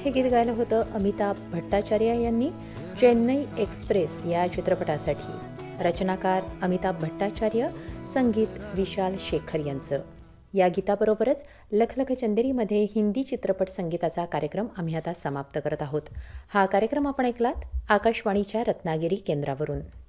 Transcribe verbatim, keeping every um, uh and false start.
हे गीत गायलं होतं अमिताभ भट्टाचार्य यांनी चेन्नई एक्सप्रेस या चित्रपटासाठी। रचनाकार अमिताभ भट्टाचार्य, संगीत विशाल शेखर यांचं। या गीताबरोबरच लखलख चंदेरीमध्ये हिंदी चित्रपट संगीताचा कार्यक्रम आम्ही आता समाप्त करत आहोत। हा कार्यक्रम आपण ऐकलात आकाशवाणीच्या रत्नागिरी केंद्रावरून।